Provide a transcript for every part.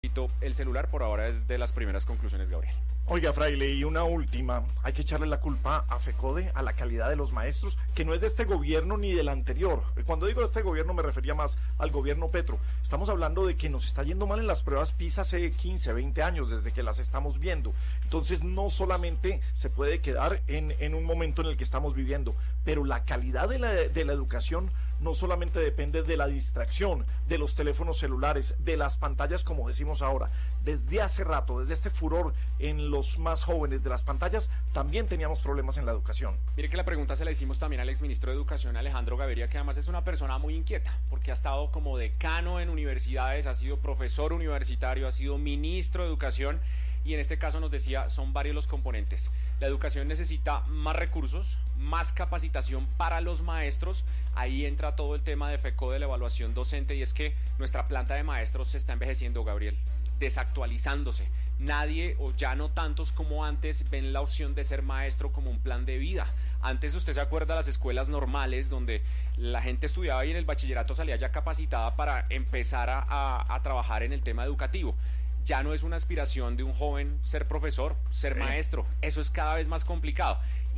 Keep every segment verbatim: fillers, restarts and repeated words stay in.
El celular por ahora es de las primeras conclusiones, Gabriel. Oiga, Fraile, y una última, hay que echarle la culpa a FECODE, a la calidad de los maestros, que no es de este gobierno ni del anterior. Cuando digo de este gobierno me refería más al gobierno Petro. Estamos hablando de que nos está yendo mal en las pruebas PISA hace quince, veinte años, desde que las estamos viendo. Entonces no solamente se puede quedar en, en un momento en el que estamos viviendo, pero la calidad de la, de la educación no solamente depende de la distracción, de los teléfonos celulares, de las pantallas, como decimos ahora. Desde hace rato, desde este furor en los más jóvenes de las pantallas, también teníamos problemas en la educación. Mire que la pregunta se la hicimos también al exministro de Educación, Alejandro Gaviria, que además es una persona muy inquieta, porque ha estado como decano en universidades, ha sido profesor universitario, ha sido ministro de Educación, y en este caso nos decía, son varios los componentes. La educación necesita más recursos, más capacitación para los maestros. Ahí entra todo el tema de FECODE, de la evaluación docente, y es que nuestra planta de maestros se está envejeciendo, Gabriel, desactualizándose. Nadie, o ya no tantos como antes, ven la opción de ser maestro como un plan de vida. Antes, usted se acuerda de las escuelas normales donde la gente estudiaba y en el bachillerato salía ya capacitada para empezar a, a, a trabajar en el tema educativo. Ya no es una aspiración de un joven ser profesor, ser maestro. Eso es cada vez más complicado.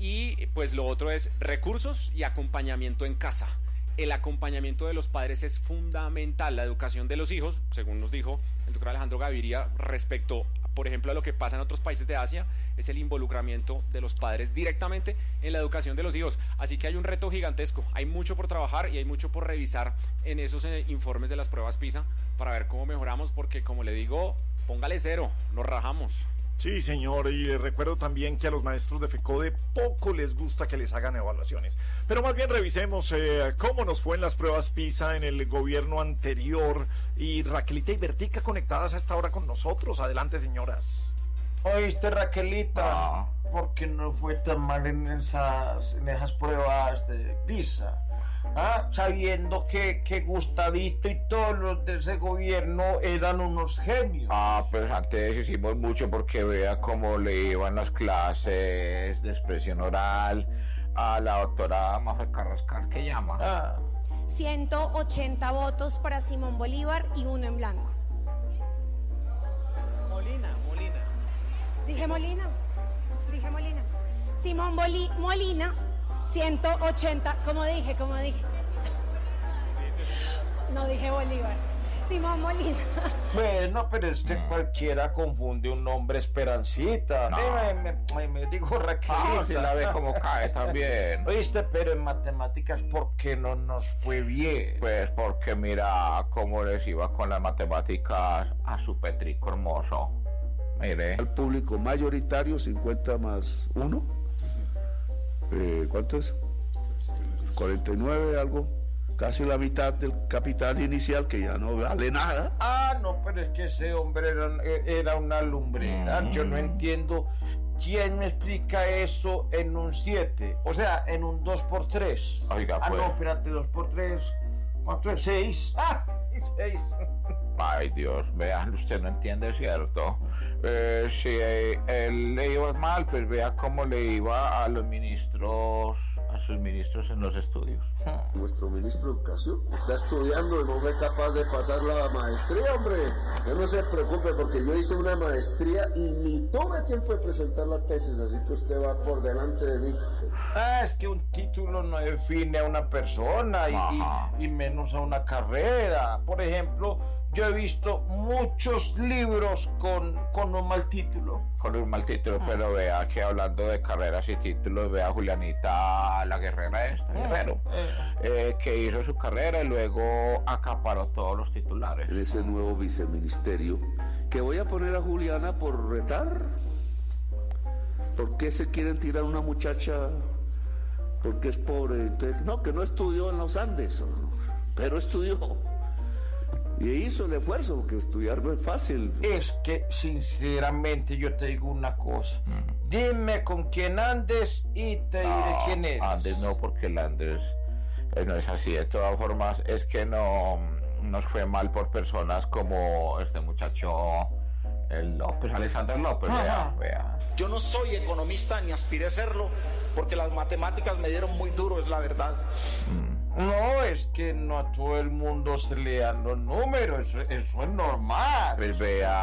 Y pues lo otro es recursos y acompañamiento en casa. El acompañamiento de los padres es fundamental. La educación de los hijos, según nos dijo el doctor Alejandro Gaviria, respecto, por ejemplo, a lo que pasa en otros países de Asia, es el involucramiento de los padres directamente en la educación de los hijos. Así que hay un reto gigantesco, hay mucho por trabajar y hay mucho por revisar en esos eh, informes de las pruebas PISA para ver cómo mejoramos, porque como le digo, póngale cero, nos rajamos. Sí, señor, y les recuerdo también que a los maestros de FECODE poco les gusta que les hagan evaluaciones. Pero más bien revisemos eh, cómo nos fue en las pruebas PISA en el gobierno anterior. Y Raquelita y Bertica conectadas a esta hora con nosotros. Adelante, señoras. Oíste, Raquelita, Ah. ¿por qué no fue tan mal en esas, en esas pruebas de PISA? ¿Ah? Sabiendo que, que Gustavito y todos los de ese gobierno eran unos genios. Ah, pues antes hicimos mucho porque vea cómo le iban las clases de expresión oral a la doctora Mafe Carrascal, que llama. Ah. ciento ochenta votos para Simón Bolívar y uno en blanco. Molina, Molina. Dije Molina, dije Molina. Simón Boli Molina, ciento ochenta, como dije, como dije. No dije Bolívar. Simón Molina. Bueno, pero es que cualquiera confunde un nombre Esperancita. No. Me, me, me, me digo Raquelita. Ah, si la ve como cae también. Oíste, pero en matemáticas, ¿por qué no nos fue bien? Pues porque mira cómo les iba con las matemáticas a su Petrico hermoso. Mire. El público mayoritario, cincuenta más uno. Eh, ¿Cuánto es? cuarenta y nueve, algo. Casi la mitad del capital inicial, que ya no vale nada. Ah, no, pero es que ese hombre era, era una lumbrera. Mm. Yo no entiendo quién me explica eso en un siete. O sea, en un dos por tres. Oiga, ah, pues. no, espérate, dos por tres. ¿Cuánto es? seis. Ah, seis. Ay, Dios, vean, usted no entiende, ¿cierto? Eh, si eh, él le iba mal, pues vea cómo le iba a los ministros, a sus ministros en los estudios. Nuestro ministro de Educación está estudiando y no fue capaz de pasar la maestría, hombre. Ya no se preocupe porque yo hice una maestría y ni tuve tiempo de presentar la tesis, así que usted va por delante de mí. Ah, es que un título no define a una persona y, y, y menos a una carrera. Por ejemplo, yo he visto muchos libros con, con un mal título. Con un mal título, pero vea que hablando de carreras y títulos, vea a Julianita, la guerrera esta, Guerrero, eh, que hizo su carrera y luego acaparó todos los titulares. En ese nuevo viceministerio, que voy a poner a Juliana por retar. ¿Por qué se quieren tirar a una muchacha porque es pobre? Entonces, no, que no estudió en los Andes, pero estudió. Y hizo el esfuerzo, porque estudiar no es fácil. Es que, sinceramente, yo te digo una cosa. Mm. Dime con quién andes y te no, diré quién eres. Andes no, porque el Andes eh, no es así. De todas formas, es que no nos fue mal por personas como este muchacho, el López, Alexander López. Vea, vea. Yo no soy economista ni aspiré a serlo, porque las matemáticas me dieron muy duro, es la verdad. Mm. No, es que no a todo el mundo se le dan los números, eso, eso es normal. Pues vea.